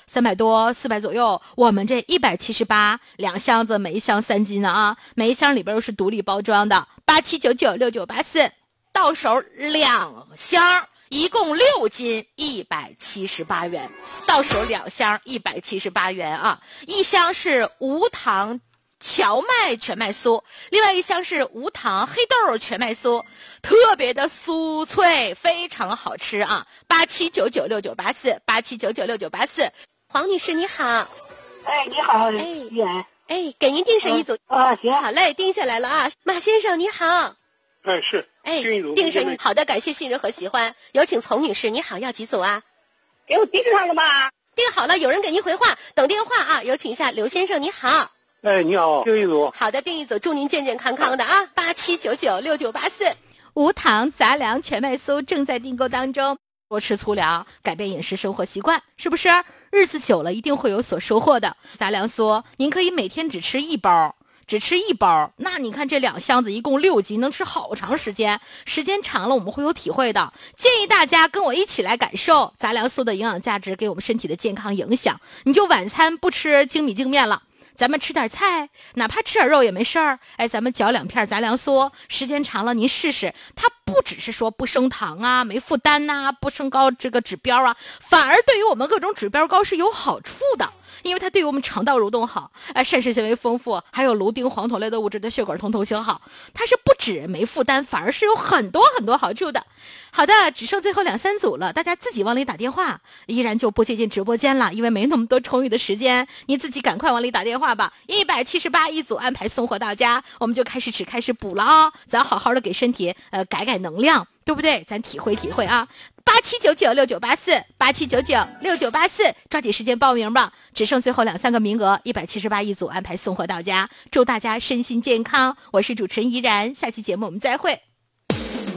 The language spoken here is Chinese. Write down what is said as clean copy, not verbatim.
300多400左右，我们这178两箱子，每一箱3斤呢啊，每一箱里边又是独立包装的，87996984，到手2箱，一共6斤，178元，到手2箱178元啊，一箱是无糖荞麦全麦酥，另外一箱是无糖黑豆全麦酥，特别的酥脆，非常好吃啊！87996984 87996984，黄女士你好。 哎，你好， 给您定上一组行， 好嘞，定下来了啊。马先生你好。 是， 定上好的，感谢信任和喜欢。有请丛女士，你好，要几组啊？ 给我定上了吧？ 定好了，有人给您回话，等电话啊。有请一下刘先生，你好。 你好，定一组。 好的，定一组，祝您健健康康的啊！87996984，无糖杂粮全麦酥正在订购当中。多吃粗粮，改变饮食生活习惯，是不是？日子久了一定会有所收获的。杂粮酥，您可以每天只吃1包，那你看这2箱子一共6斤，能吃好长时间，时间长了我们会有体会的。建议大家跟我一起来感受杂粮酥的营养价值给我们身体的健康影响。你就晚餐不吃精米精面了，咱们吃点菜，哪怕吃点肉也没事儿。咱们嚼2片杂粮酥，时间长了您试试，它不只是说不升糖啊，没负担呐，不升高这个指标啊，反而对于我们各种指标高是有好处的。因为它对于我们肠道蠕动好，膳食纤维丰富，还有芦丁、黄酮类的物质对血管通行好，它是不止没负担，反而是有很多很多好处的。好的，只剩最后2、3组了，大家自己往里打电话，依然就不接进直播间了，因为没那么多充裕的时间，你自己赶快往里打电话吧。178一组安排送货到家，我们就开始补了啊，咱好好的给身体改能量，对不对？咱体会体会啊。87996984 87996984，抓紧时间报名吧，只剩最后2、3个名额，178一组安排送货到家，祝大家身心健康。我是主持人依然，下期节目我们再会。